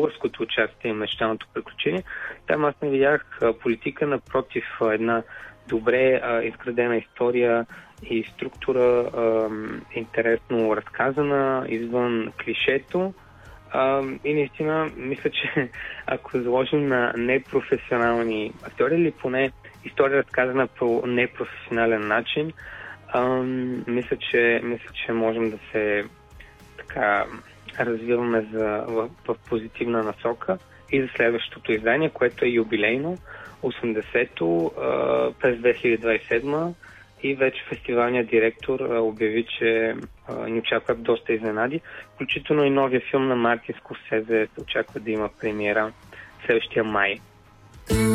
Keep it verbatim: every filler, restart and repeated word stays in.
българското участие и мечтаното приключение. Там аз не видях а, политика, напротив, а, една добре а, изградена история и структура, а, интересно разказана, извън клишето. А, и наистина, мисля, че ако заложим на непрофесионални актьори или поне история разказана по непрофесионален начин, а, мисля, че, мисля, че можем да се така развиваме за, в, в позитивна насока и за следващото издание, което е юбилейно, осемдесето, а, през две хиляди двадесет и седма, и вече фестивалният директор а, обяви, че а, ни очакват доста изненади. Включително и новия филм на Мартин Скорсезе се очаква да има премиера следващия май.